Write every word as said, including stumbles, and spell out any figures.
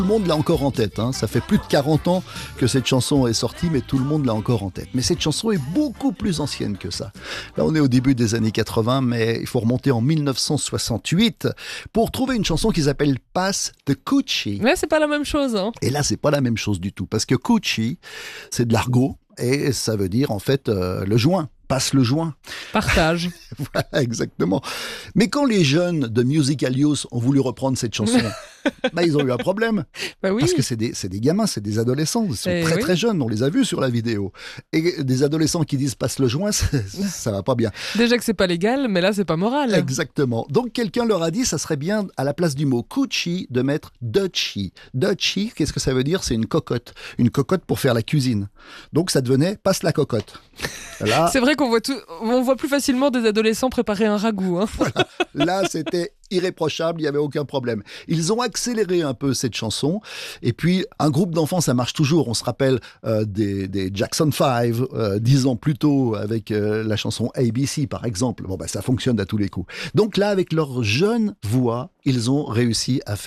Tout le monde l'a encore en tête, hein. Ça fait plus de quarante ans que cette chanson est sortie, mais tout le monde l'a encore en tête. Mais cette chanson est beaucoup plus ancienne que ça. Là, on est au début des années quatre-vingts, mais il faut remonter en mille neuf cent soixante-huit pour trouver une chanson qui s'appelle Pass the Coochie. Mais c'est pas la même chose, hein. Et là, c'est pas la même chose du tout, parce que Coochie, c'est de l'argot, et ça veut dire en fait euh, le joint. Passe le joint. Partage. Voilà, exactement. Mais quand les jeunes de Musical Youth ont voulu reprendre cette chanson, bah, ils ont eu un problème. Bah oui. Parce que c'est des, c'est des gamins, c'est des adolescents. Ils sont Eh très oui. très jeunes, on les a vus sur la vidéo. Et des adolescents qui disent passe le joint, ça, ça va pas bien. Déjà que c'est pas légal, mais là c'est pas moral. Exactement. Donc quelqu'un leur a dit, ça serait bien à la place du mot coochie de mettre dutchie. Dutchie, qu'est-ce que ça veut dire? C'est une cocotte. Une cocotte pour faire la cuisine. Donc ça devenait passe la cocotte. Là, C'est vrai qu'on voit tout, on voit plus facilement des adolescents préparer un ragoût, hein. Là, c'était irréprochable, il n'y avait aucun problème. Ils ont accéléré un peu cette chanson. Et puis, un groupe d'enfants, ça marche toujours. On se rappelle euh, des, des Jackson five, euh, dix ans plus tôt, avec euh, la chanson A B C, par exemple. Bon, bah, ça fonctionne à tous les coups. Donc là, avec leur jeune voix, ils ont réussi à faire